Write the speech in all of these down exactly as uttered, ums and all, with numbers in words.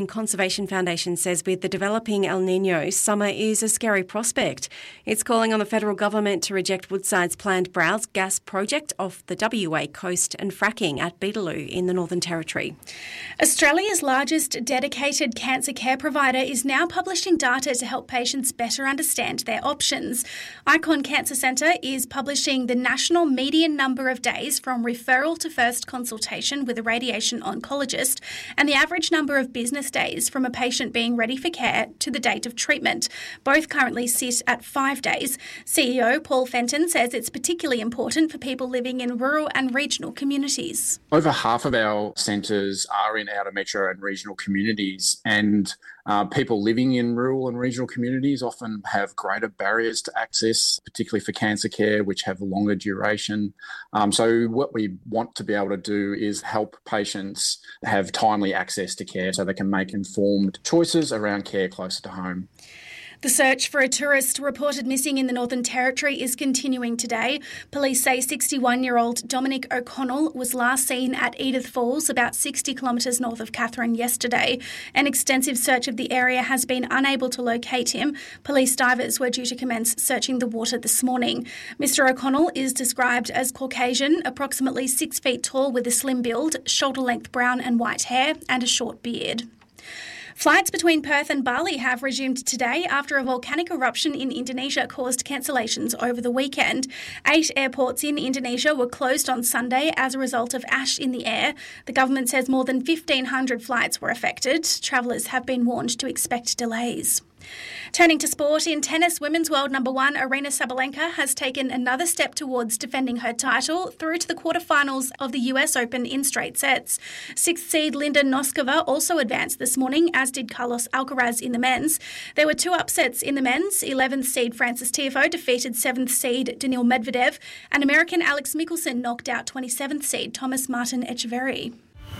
Conservation Foundation says with the developing El Niño, summer is a scary prospect. It's calling on the federal government to reject Woodside's planned Browse gas project off the W A coast and fracking at Beetaloo in the Northern Territory. Australia's largest dedicated cancer care provider is now publishing data to help patients better understand their options. Icon Cancer Centre is publishing the national median number of days from referral to first consultation with a radiation oncologist and the average number of business days from a patient being ready for care to the date of treatment. Both currently sit at five days. C E O Paul Fenton says it's particularly important for people living in rural and regional communities. Over half of our centres are in outer metro and regional communities, and uh, people living in rural and regional communities often have greater barriers to access, particularly for cancer care, which have a longer duration. Um, so what we want to be able to do is help patients have timely access to care so they can make informed choices around care closer to home. The search for a tourist reported missing in the Northern Territory is continuing today. Police say sixty-one-year-old Dominic O'Connell was last seen at Edith Falls, about sixty kilometres north of Katherine, yesterday. An extensive search of the area has been unable to locate him. Police divers were due to commence searching the water this morning. Mister O'Connell is described as Caucasian, approximately six feet tall with a slim build, shoulder-length brown and white hair and a short beard. Flights between Perth and Bali have resumed today after a volcanic eruption in Indonesia caused cancellations over the weekend. Eight airports in Indonesia were closed on Sunday as a result of ash in the air. The government says more than fifteen hundred flights were affected. Travellers have been warned to expect delays. Turning to sport, in tennis, women's world number one Aryna Sabalenka has taken another step towards defending her title through to the quarterfinals of the U S Open in straight sets. Sixth seed Linda Noskova also advanced this morning, as did Carlos Alcaraz in the men's. There were two upsets in the men's. eleventh seed Frances Tiafoe defeated seventh seed Daniil Medvedev, and American Alex Michelsen knocked out twenty-seventh seed Thomas Martin Etcheverry.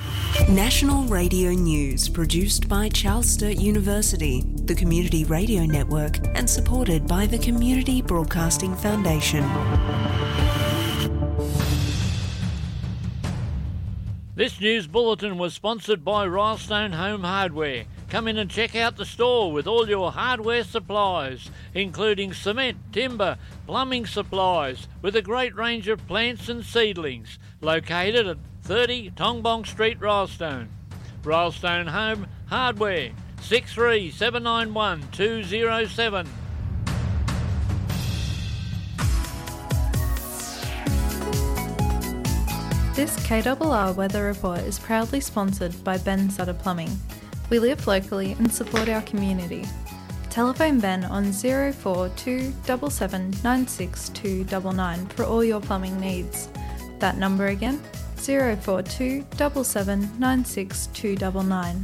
National Radio News, produced by Charles Sturt University, the Community Radio Network, and supported by the Community Broadcasting Foundation. This news bulletin was sponsored by Rylestone Home Hardware. Come in and check out the store with all your hardware supplies, including cement, timber, plumbing supplies, with a great range of plants and seedlings, located at thirty Tongbong Street, Rylestone. Rylestone Home Hardware, six three seven nine one two zero seven. This K R R weather report is proudly sponsored by Ben Sutter Plumbing. We live locally and support our community. Telephone Ben on zero four two seven seven nine six two nine nine for all your plumbing needs. That number again, zero four two seven seven nine six two nine nine.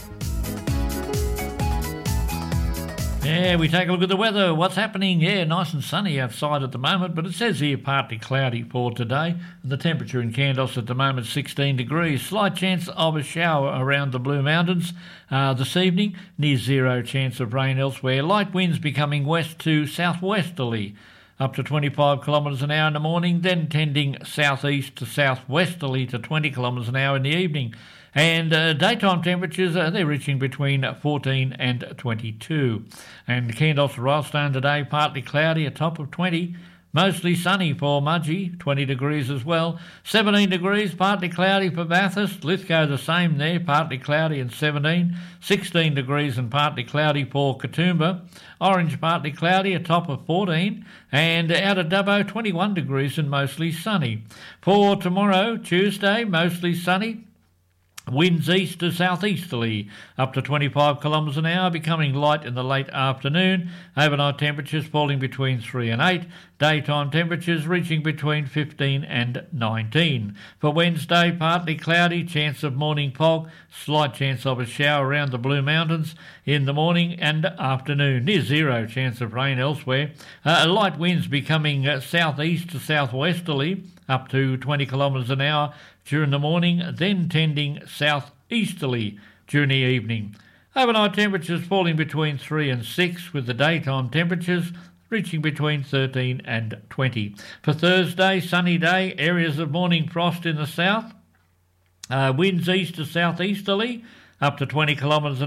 Yeah, we take a look at the weather. What's happening? Yeah, nice and sunny outside at the moment, but it says here partly cloudy for today. The temperature in Kandos at the moment sixteen degrees. Slight chance of a shower around the Blue Mountains uh, this evening. Near zero chance of rain elsewhere. Light winds becoming west to southwesterly, up to twenty-five kilometres an hour in the morning, then tending southeast to southwesterly to twenty kilometres an hour in the evening. And uh, daytime temperatures, uh, they're reaching between fourteen and twenty-two. And Kandos to Rylestone today, partly cloudy, a top of twenty. Mostly sunny for Mudgee, twenty degrees as well. seventeen degrees, partly cloudy for Bathurst. Lithgow the same there, partly cloudy and seventeen. sixteen degrees and partly cloudy for Katoomba. Orange, partly cloudy, a top of fourteen. And out of Dubbo, twenty-one degrees and mostly sunny. For tomorrow, Tuesday, mostly sunny. Winds east to southeasterly, up to twenty-five kilometres an hour, becoming light in the late afternoon. Overnight temperatures falling between three and eight. Daytime temperatures reaching between fifteen and nineteen. For Wednesday, partly cloudy, chance of morning fog, slight chance of a shower around the Blue Mountains in the morning and afternoon. Near zero chance of rain elsewhere. Uh, light winds becoming uh, southeast to southwesterly, up to twenty kilometres an hour during the morning, then tending southeasterly during the evening. Overnight temperatures falling between three and six, with the daytime temperatures reaching between thirteen and twenty. For Thursday, sunny day, areas of morning frost in the south. Uh, winds east to southeasterly, up to twenty kilometres